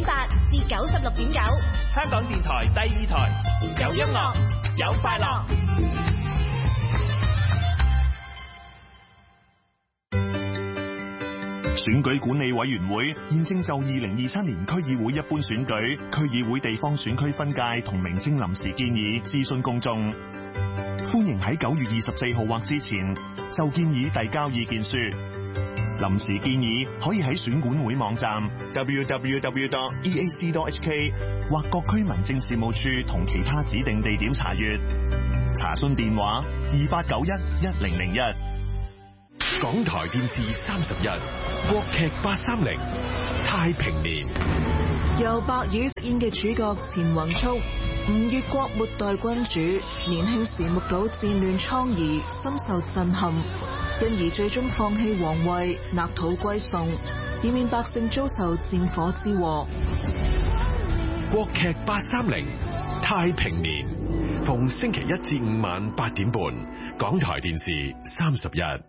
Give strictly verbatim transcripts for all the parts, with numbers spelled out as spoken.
點八至九十六點九， 香港電台第二台，有音樂，有快樂。 選舉管理委員會現正就二零二七年區議會一般選舉、區議會地方選區分界同名稱臨時建議諮詢公眾，歡迎喺九月二十四號或之前就建議遞交意見書。臨時建議可以喺選管會網站 double-u double-u double-u dot e a c dot h k 或各區民政事務處同其他指定地點查閱。查詢電話二八九一一零零一。 港台電視三十一，國劇八三零太平年， 由白宇飾演嘅主角錢宏速，吳越國末代君主，年輕時目睹戰亂瘡痍，深受震撼，因而最終放棄皇位，勒土歸宋，以免百姓遭受戰火之禍。 國劇八三零太平年，逢星期一至五晚八點半，港台電視三十一。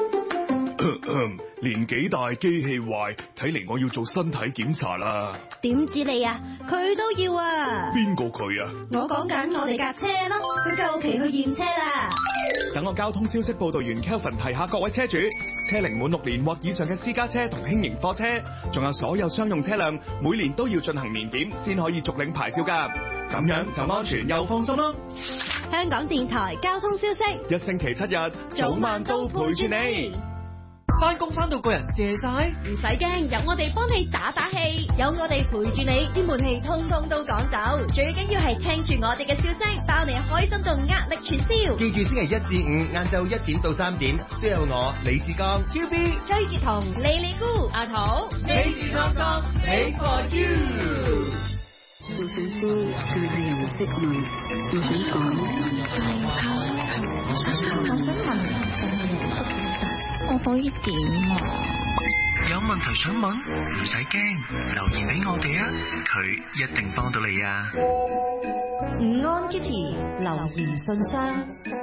年紀大機器壞，睇嚟我要做身體檢查啦。 點知你啊？佢都要啊！ 邊個佢啊？ 我講緊我哋架車咯，佢夠期去驗車啦。 等我交通消息報道員 Kelvin 提下各位車主，車齡滿六年或以上嘅私家車同輕型貨車，仲有所有商用車輛，每年都要進行年檢，先可以續領牌照㗎。咁樣就安全又放心咯。 香港電台交通消息， 一星期七日，早晚都陪住你。 翻工翻到個人謝晒， 唔使驚，有我哋幫你打打氣，有我哋陪住你，啲悶氣通通都趕走。最緊要係聽住我哋嘅笑聲，包你開心到壓力全消。 記住星期一至五晏晝一點到三點，都有我李志剛、 超 B、崔潔彤、李李姑、阿桃， 李志剛剛，Hey for you。 我想知但係又唔識問，我想講係怕，我想問但係又唔識答。我可以點啊？ 有問題想問，唔使驚，留言俾我哋啊，佢一定幫到你啊！ 午安 Kitty 留言信箱。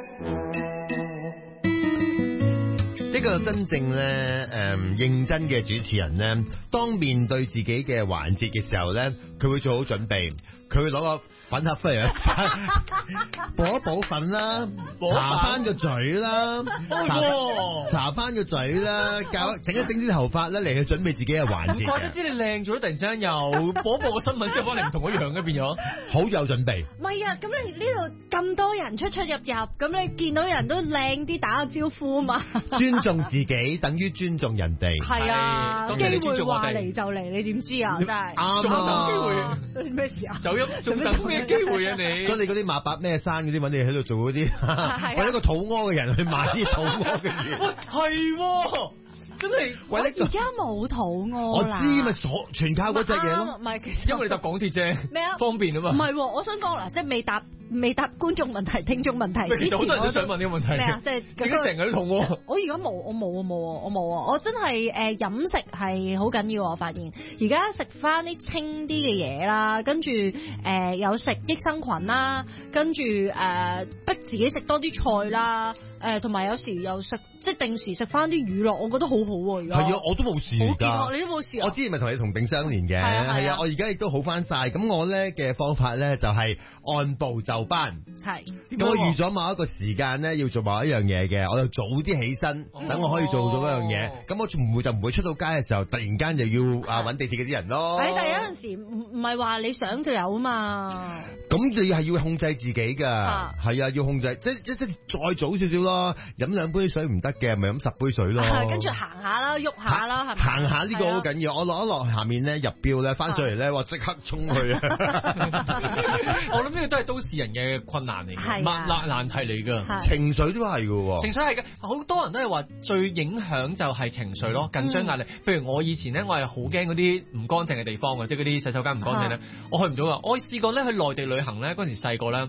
呢個真正咧誒、嗯、認真嘅主持人咧，當面對自己嘅環節嘅時候咧，佢會做好準備，佢會攞個粉盒翻嚟補一補粉啦，搽翻個嘴啦，搽搽翻個嘴啦，教整一整啲頭髮咧嚟去準備自己嘅環節。 怪得知你靚咗，突然之間又播一播個新聞之後，可能唔同一樣嘅變咗。 好有準備。 唔係啊，咁你呢度咁多人出出入入，咁你見到人都靚啲打個招呼嘛？ 尊重自己等於尊重人哋。 係啊，機會話嚟就嚟，你點知啊？真係啱啊！ 機會咩事啊？ 走音仲等咩機會啊你？ 所以你嗰啲馬伯咩山嗰啲揾你喺度做嗰啲，為一個肚屙嘅人去買啲肚屙嘅嘢。 喂，係。真係， 我而家冇肚餓啦。 我知咪所全靠嗰隻嘢咯。 唔係，其實因為你搭港鐵啫。 咩啊？ 方便啊嘛。 唔係，我想講啦，即係未答未答觀眾問題、聽眾問題。 其實好多人都想問呢個問題。 咩啊？即係點解成日都肚餓？ 我而家冇，我冇啊冇啊，我冇啊！我真係誒飲食係好緊要，我發現而家食翻啲清啲嘅嘢啦，跟住誒有食益生菌啦，跟住誒逼自己食多啲菜啦。誒，同埋有時又食，即係定時食翻啲乳酪，我覺得好好喎。而家係啊，我都冇事㗎。好健康， 你都冇事啊？ 我之前咪同你同病相憐嘅，係啊，我而家亦都好翻晒。咁我咧嘅方法咧就係按部就班。係。咁我預咗某一個時間咧要做某一樣嘢嘅，我就早啲起身，等我可以做到嗰樣嘢。咁我唔會就唔會出到街嘅時候，突然間就要啊揾地鐵嗰啲人咯。 係，但係有陣時唔唔係話你想就有啊嘛。 咁你係要控制自己㗎，係啊，要控制，即即即再早少少咯，飲兩杯水唔得嘅，咪飲十杯水咯。 跟住行下啦，喐下啦，係咪？ 行下呢個好緊要，我落一落下面咧入標咧，翻上嚟咧，我即刻衝去啊！ 我諗呢個都係都市人嘅困難嚟嘅，難難難題嚟㗎。 情緒都係㗎， 情緒係嘅，好多人都係話最影響就係情緒咯，緊張壓力。譬如我以前咧，我係好驚嗰啲唔乾淨嘅地方嘅，即係嗰啲洗手間唔乾淨咧，我去唔到㗎。我試過咧去內地旅行咧，嗰陣時細個咧。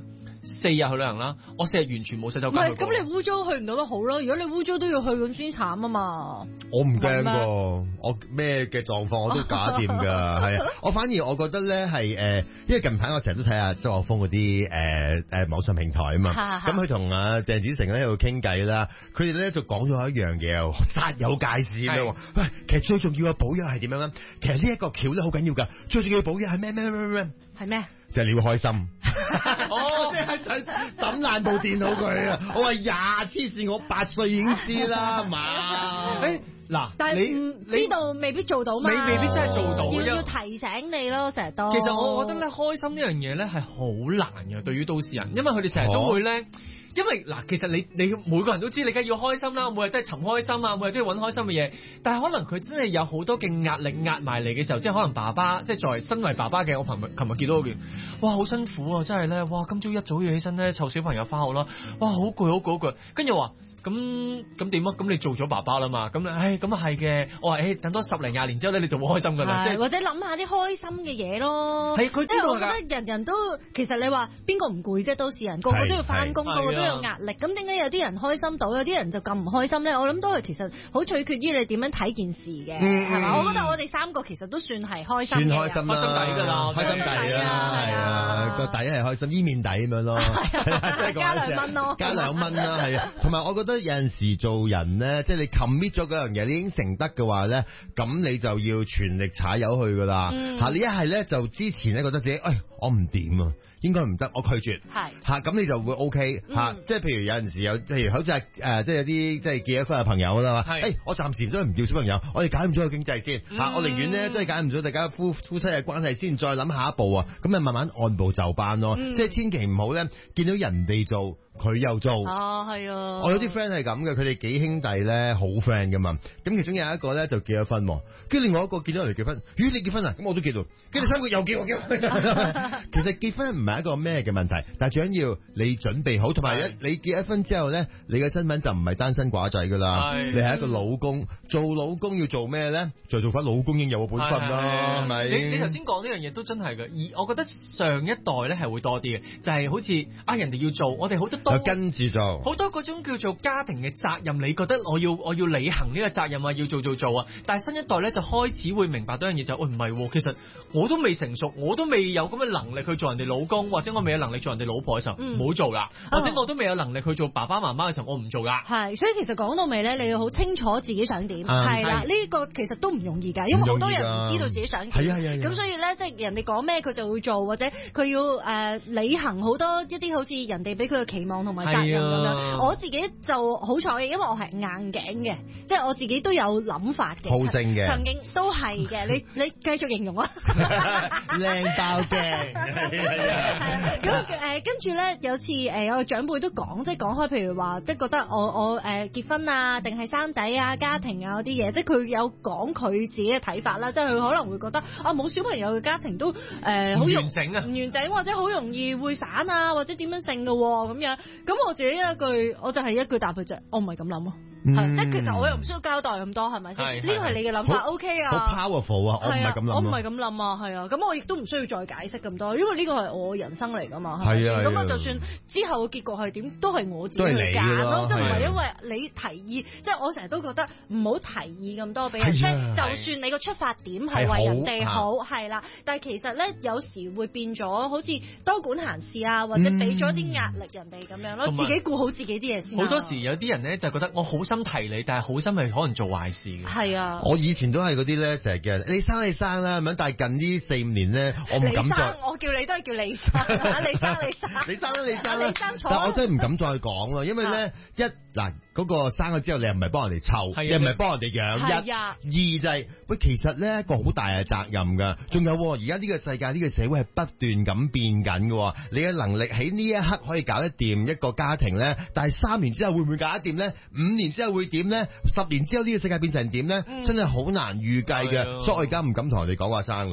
四日去旅行啦，我四日完全冇洗手唔係， 間去過。 咁你污糟去唔到都好咯。如果你污糟都要去咁先慘啊嘛。 我唔驚係咩㗎，我咩嘅狀況我都搞掂㗎，係啊。我反而我覺得咧係誒，因為近排我成日都睇下周學峰嗰啲誒誒網上平台啊嘛。咁佢同阿鄭子誠咧喺度傾偈啦，佢哋咧就講咗一樣嘢，煞有介事咁樣。喂，其實最重要嘅保養係點樣咧？其實呢一個橋咧好緊要㗎，最重要嘅保養係咩咩咩咩咩？ 係咩？ 就係你要開心。 哦， 即係想抌爛部電腦佢啊！我話呀，黐線，我八歲已經知啦，嘛。 誒嗱， 但係你唔知道未必做到嘛， 未未必真係做到嘅要要提醒你咯，成日都。 其實我覺得咧，開心呢樣嘢咧係好難嘅，對於都市人，因為佢哋成日都會咧。因為嗱，其實你你每個人都知，你梗係要開心啦，每日都係尋開心啊，每日都要揾開心嘅嘢。但係可能佢真係有好多嘅壓力壓埋嚟嘅時候，即係可能爸爸，即係作為身為爸爸嘅，我琴日琴日見到嗰件，哇，好辛苦啊，真係咧，哇，今朝一早要起身咧，湊小朋友翻學啦，哇，好攰好攰好攰。跟住話咁咁點啊？咁你做咗爸爸啦嘛？咁唉，咁啊係嘅。我話誒，等多十零廿年之後咧，你就會開心㗎啦。即係或者諗下啲開心嘅嘢咯。 係佢知道㗎。 我覺得人人都其實你話邊個唔攰啫？都市人個個都要翻工，個個都有壓力。咁點解有啲人開心到，有啲人就咁唔開心咧？我諗都係其實好取決於你點樣睇件事嘅，係嘛？我覺得我哋三個其實都算係開心嘅， 算開心啦， 開心底㗎啦， 開心底啦，係啊，個底係開心，伊麵底咁樣咯， 加兩蚊咯， 加兩蚊啦，係啊。同埋我覺得有陣時做人咧，即係你 commit 咗嗰樣嘢，你已經成得嘅話咧，咁你就要全力踩油去㗎啦。嚇，你一係咧就之前咧覺得自己，誒我唔掂啊。應該唔得，我拒絕。係嚇，咁你就會 O K 嚇，即係譬如有陣時有，譬如好似係誒，即係有啲即係結咗婚嘅朋友啦嘛。係，誒我暫時都唔叫小朋友，我哋解唔咗個經濟先嚇，我寧願咧即係解唔咗大家夫夫妻嘅關係先，再諗下一步啊。咁啊慢慢按部就班咯，即係千祈唔好咧見到人哋做。佢又做啊，係啊！ 我有啲 friend 係咁嘅，佢哋幾兄弟咧好 friend 噶嘛。咁其中有一個咧就結咗婚，跟住另外一個見到人哋結婚，咦你結婚啊？咁我都結到，跟住三個又結我結。其實結婚唔係一個咩嘅問題，但係最緊要你準備好，同埋一你結咗婚之後咧，你嘅身份就唔係單身寡仔噶啦，你係一個老公。做老公要做咩咧？就做翻老公應有嘅本分啦，係咪？ 你你頭先講呢樣嘢都真係嘅，而我覺得上一代咧係會多啲嘅，就係好似啊人哋要做，我哋好多。 跟住做好多嗰種叫做家庭嘅責任，你覺得我要我要履行呢個責任啊，要做做做啊！但係新一代咧就開始會明白到一樣嘢就，喂唔係，其實我都未成熟，我都未有咁嘅能力去做人哋老公，或者我未有能力做人哋老婆嘅時候，唔好做啦。或者我都未有能力去做爸爸媽媽嘅時候，我唔做啦。 係，所以其實講到尾咧，你要好清楚自己想點，係啦，呢個其實都唔容易㗎，因為好多人唔知道自己想點。係啊係啊。咁所以咧，即係人哋講咩佢就會做，或者佢要誒履行好多一啲好似人哋俾佢嘅期望同埋責任咁樣。我自己就好彩嘅，因為我係硬頸嘅，即係我自己都有諗法嘅， 好勝嘅， 曾經都係嘅。你你繼續形容啊， 靚爆鏡。 咁誒跟住咧，有次誒有個長輩都講，即係講開，譬如話，即係覺得我我誒結婚啊，定係生仔啊、家庭啊嗰啲嘢，即係佢有講佢自己嘅睇法啦。即係佢可能會覺得啊，冇小朋友嘅家庭都誒好完整啊，唔完整或者好容易會散啊，或者點樣性嘅喎咁樣。咁我自己一句，我就係一句答佢啫，我唔係咁諗咯。係，即係其實我又唔需要交代咁多，係咪先？呢個係你嘅諗法 ，OK 啊。 好 powerful 啊！我唔係咁諗。 我唔係咁諗啊，係啊。咁我亦都唔需要再解釋咁多，因為呢個係我人生嚟㗎嘛，係咪先？咁啊，就算之後嘅結局係點，都係我自己去揀咯，即係唔係因為你提議。即係我成日都覺得唔好提議咁多俾人，即係就算你個出發點係為人哋好，係啦。但係其實咧，有時會變咗好似多管閒事啊，或者俾咗啲壓力人哋咁樣咯，自己顧好自己啲嘢先。 好多時有啲人咧就覺得我好心提你，但係好心係可能做壞事嘅。係啊， 我以前都係嗰啲咧，成日叫人你生你生啦，咁樣。但係近呢四五年咧，我唔敢再。 我叫你都係叫你生，你生你生， 你生啦你生啦。但係我真係唔敢再講咯，因為咧一嗱嗰個生咗之後，你又唔係幫人哋湊，又唔係幫人哋養。一、二就係喂，其實咧一個好大嘅責任㗎。仲有而家呢個世界呢個社會係不斷咁變緊嘅，你嘅能力喺呢一刻可以搞得掂一個家庭咧，但係三年之後會唔會搞得掂咧？五年之後會點咧？十年之後呢個世界變成點咧？真係好難預計嘅，所以我而家唔敢同人哋講話生。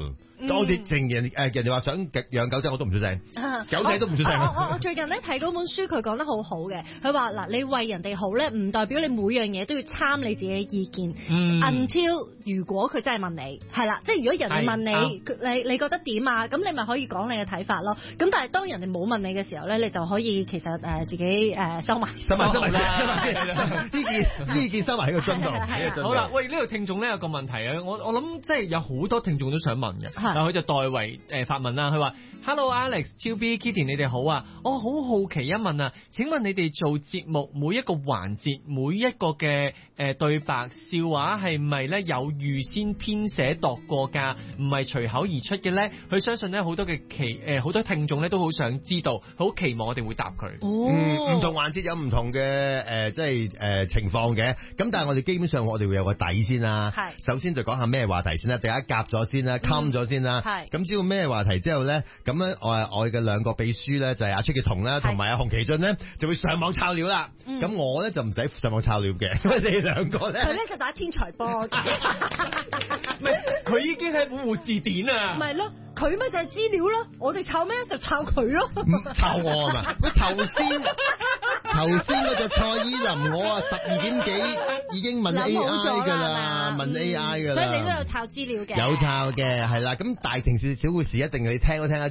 我哋成人誒人哋話想養狗仔，我都唔出聲，狗仔都唔出聲。 我我我最近咧睇嗰本書，佢講得好好嘅。佢話嗱，你為人哋好咧，唔代表你每樣嘢都要參你自己嘅意見。 嗯、 until 如果佢真係問你，係啦，即係如果人哋問你，你你覺得點啊？咁你咪可以講你嘅睇法咯。咁但係當人哋冇問你嘅時候咧，你就可以其實誒自己誒收埋， 收埋收埋收埋呢件呢件收埋喺個樽度。 好啦，喂，呢度聽眾咧有個問題啊，我我諗即係有好多聽眾都想問嘅，嗱佢就代為誒發問啦，佢話 Hello Alex、超 B、Kitty 你哋好啊，我好好奇一問啊，請問你哋做節目每一個環節每一個嘅誒對白笑話係咪咧有預先編寫度過㗎？唔係隨口而出嘅咧？佢相信咧好多嘅期誒好多聽眾咧都好想知道，好期望我哋會答佢。 哦， 嗯，唔同環節有唔同嘅誒即係誒情況嘅，咁但係我哋基本上我哋會有個底先啦。係，首先就講下咩話題先啦，大家夾咗先啦，冚咗先啦。係，咁知道咩話題之後咧，咁樣我我嘅兩個秘書咧就係阿出傑彤啦，同埋阿洪其俊咧就會上網抄料啦。咁、嗯、我咧就唔使上網抄料嘅，你哋兩個咧， 佢咧就打天才波嘅。 唔係，佢已經係五湖字典啊。 咪咯。佢咪就係資料咯，我哋抄咩就抄佢咯。 抄我啊嘛？喂，頭先頭先嗰隻蔡依林，我啊十二點幾已經問 A I 噶啦，問 A I 噶啦。 所以你都有抄資料嘅。 有抄嘅，係啦。咁大城市小故事一定你聽都聽得